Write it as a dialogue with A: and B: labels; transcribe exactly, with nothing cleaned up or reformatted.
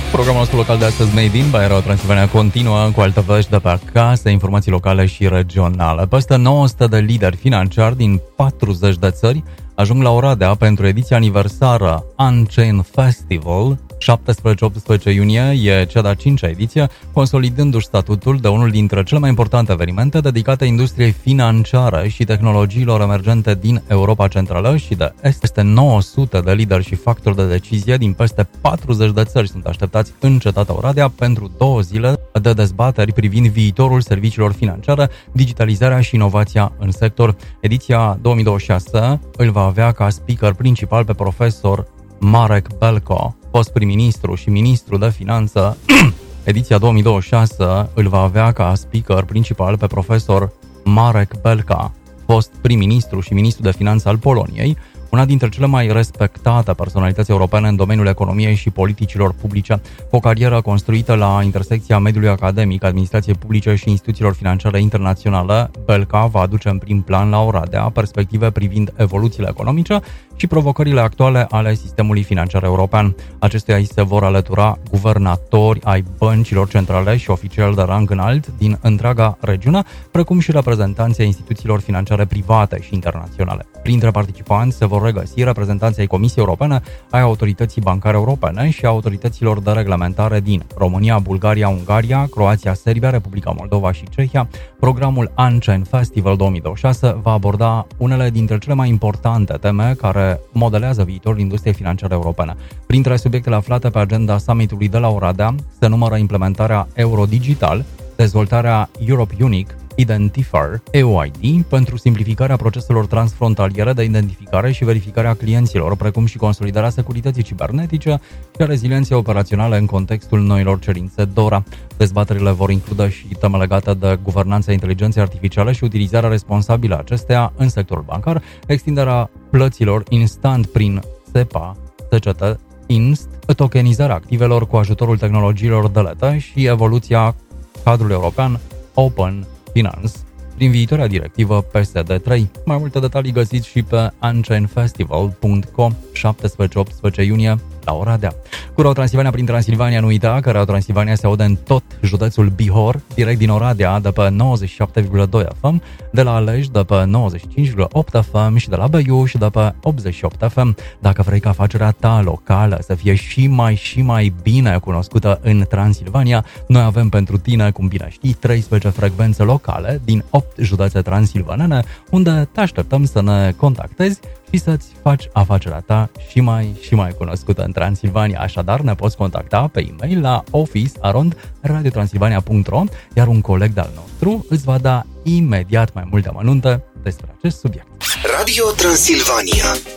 A: Programul nostru local de astăzi, Made in by Radio Transilvania, continuă cu alte vești de pe acasă, informații locale și regionale. Peste nouă sute de lideri financiari din patruzeci de țări ajung la Oradea pentru ediția aniversară Unchained Festival. șaptesprezece optsprezece iunie e cea de-a cincea ediție, consolidându-și statutul de unul dintre cele mai importante evenimente dedicate industriei financiare și tehnologiilor emergente din Europa Centrală și de Est. Peste nouă sute de lideri și factori de decizie din peste patruzeci de țări sunt așteptați în cetatea Oradea pentru două zile de dezbateri privind viitorul serviciilor financiare, digitalizarea și inovația în sector. Ediția două mii douăzeci și șase îl va avea ca speaker principal pe profesor Marek Belko, fost prim-ministru și ministru de finanță. Ediția două mii douăzeci și șase îl va avea ca speaker principal pe profesor Marek Belka, fost prim-ministru și ministru de finanță al Poloniei, una dintre cele mai respectate personalități europene în domeniul economiei și politicilor publice, cu o carieră construită la intersecția mediului academic, administrației publice și instituțiilor financiare internaționale. Belka va aduce în prim plan la Oradea perspective privind evoluțiile economice și provocările actuale ale sistemului financiar european. Acestuia îi se vor alătura guvernatori ai băncilor centrale și oficiali de rang înalt din întreaga regiune, precum și reprezentanții instituțiilor financiare private și internaționale. Printre participanți se vor regăsi reprezentanții ai Comisiei Europene, ai Autorității Bancare Europene și a autorităților de reglementare din România, Bulgaria, Ungaria, Croația, Serbia, Republica Moldova și Cehia. Programul Unchained Festival două mii douăzeci și șase va aborda unele dintre cele mai importante teme care modelează viitorul industriei financiare europene. Printre subiectele aflate pe agenda summitului de la Oradea se numără implementarea euro digital, dezvoltarea Europe Unique Identifier E U I D pentru simplificarea proceselor transfrontaliere de identificare și verificare a clienților, precum și consolidarea securității cibernetice și a rezilienței operaționale în contextul noilor cerințe DORA. Dezbaterile vor include și teme legate de guvernanța inteligenței artificiale și utilizarea responsabilă a acesteia în sectorul bancar, extinderea plăților instant prin SEPA, S C T, Inst, tokenizarea activelor cu ajutorul tehnologiilor D L T și evoluția cadrului european Open Finance prin viitoarea directivă P S D trei. Mai multe detalii găsiți și pe unchained festival punct com, șaptesprezece optsprezece iunie la Oradea. Cu Radio Transilvania prin Transilvania, nu uita că Radio Transilvania se aude în tot județul Bihor, direct din Oradea de pe nouăzeci și șapte virgulă doi F M, de la Alej de pe nouăzeci și cinci virgulă opt F M și de la Beiuș de pe optzeci și opt F M. Dacă vrei ca afacerea ta locală să fie și mai și mai bine cunoscută în Transilvania, noi avem pentru tine, cum bine știi, treisprezece frecvențe locale din opt județe transilvanene, unde te așteptăm să ne contactezi și să-ți faci afacerea ta și mai și mai cunoscută în Transilvania. Așadar, ne poți contacta pe e-mail la office arond radio transilvania punct ro, iar un coleg de-al nostru îți va da imediat mai multe amănunte despre acest subiect.
B: Radio Transilvania.